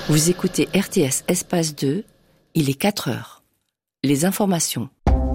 Vous écoutez RTS Espace 2, il est 4 heures. Les informations.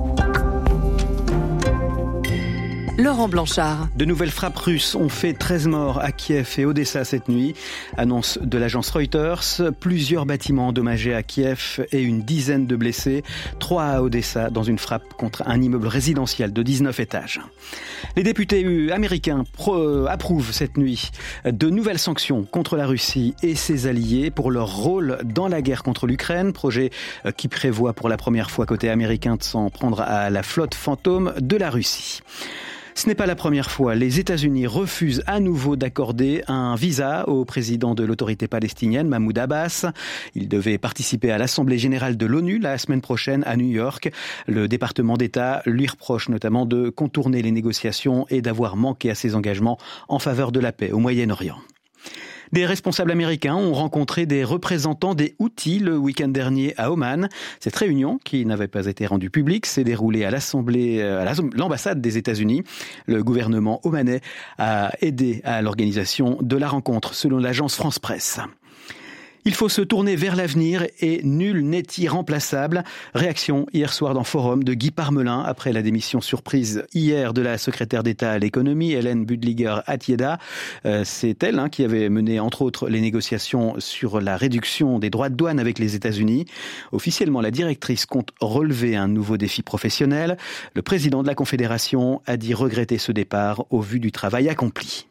Laurent Blanchard. De nouvelles frappes russes ont fait 13 morts à Kiev et Odessa cette nuit. Annonce de l'agence Reuters. Plusieurs bâtiments endommagés à Kiev et une dizaine de blessés. 3 à Odessa dans une frappe contre un immeuble résidentiel de 19 étages. Les députés américains approuvent cette nuit de nouvelles sanctions contre la Russie et ses alliés pour leur rôle dans la guerre contre l'Ukraine. Projet qui prévoit pour la première fois côté américain de s'en prendre à la flotte fantôme de la Russie. Ce n'est pas la première fois. Les États-Unis refusent à nouveau d'accorder un visa au président de l'autorité palestinienne, Mahmoud Abbas. Il devait participer à l'Assemblée générale de l'ONU la semaine prochaine à New York. Le département d'État lui reproche notamment de contourner les négociations et d'avoir manqué à ses engagements en faveur de la paix au Moyen-Orient. Des responsables américains ont rencontré des représentants des Houthis le week-end dernier à Oman. Cette réunion, qui n'avait pas été rendue publique, s'est déroulée à l'ambassade des États-Unis. Le gouvernement omanais a aidé à l'organisation de la rencontre, selon l'agence France Presse. Il faut se tourner vers l'avenir et nul n'est irremplaçable. Réaction hier soir dans Forum de Guy Parmelin après la démission surprise hier de la secrétaire d'État à l'économie, Hélène Buddliger-Attieda. C'est elle qui avait mené entre autres les négociations sur la réduction des droits de douane avec les États-Unis. Officiellement, la directrice compte relever un nouveau défi professionnel. Le président de la Confédération a dit regretter ce départ au vu du travail accompli.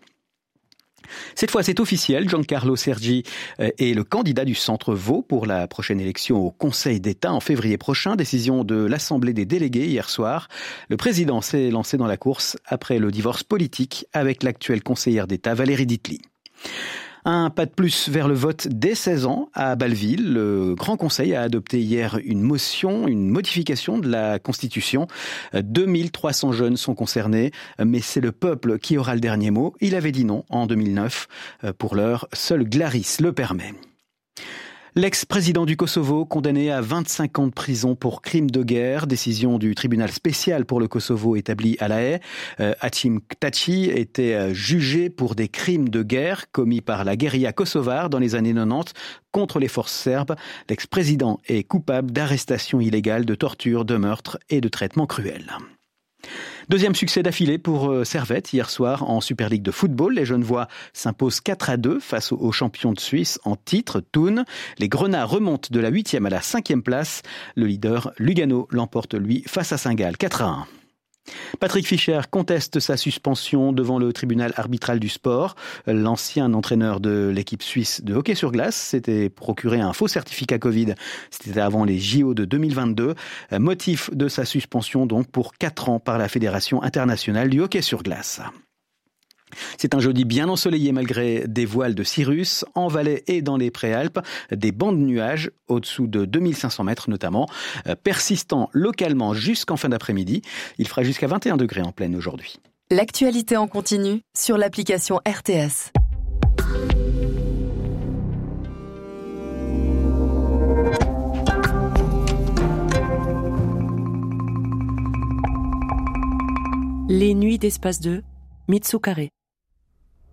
Cette fois, c'est officiel. Giancarlo Sergi est le candidat du Centre Vaud pour la prochaine élection au Conseil d'État en février prochain. Décision de l'Assemblée des délégués hier soir. Le président s'est lancé dans la course après le divorce politique avec l'actuelle conseillère d'État Valérie Ditli. Un pas de plus vers le vote dès 16 ans à Bâle-Ville. Le Grand Conseil a adopté hier une modification de la Constitution. 2300 jeunes sont concernés, mais c'est le peuple qui aura le dernier mot. Il avait dit non en 2009. Pour l'heure, seul Glaris le permet. L'ex-président du Kosovo, condamné à 25 ans de prison pour crimes de guerre, décision du tribunal spécial pour le Kosovo établi à La Haye. Hachim Tači était jugé pour des crimes de guerre commis par la guérilla kosovare dans les années 90 contre les forces serbes. L'ex-président est coupable d'arrestation illégale, de torture, de meurtre et de traitements cruels. Deuxième succès d'affilée pour Servette hier soir en Super League de football. Les Genevois s'imposent 4-2 face aux champions de Suisse en titre, Thun. Les Grenats remontent de la 8e à la 5e place. Le leader Lugano l'emporte lui face à Saint-Gall 4-1. Patrick Fischer conteste sa suspension devant le tribunal arbitral du sport. L'ancien entraîneur de l'équipe suisse de hockey sur glace s'était procuré un faux certificat Covid. C'était avant les JO de 2022. Motif de sa suspension donc pour 4 ans par la Fédération internationale du hockey sur glace. C'est un jeudi bien ensoleillé malgré des voiles de cirrus en Valais et dans les Préalpes, des bancs de nuages au-dessous de 2500 mètres notamment, persistant localement jusqu'en fin d'après-midi. Il fera jusqu'à 21 degrés en pleine aujourd'hui. L'actualité en continu sur l'application RTS. Les nuits d'Espace 2, Mitsu Carré.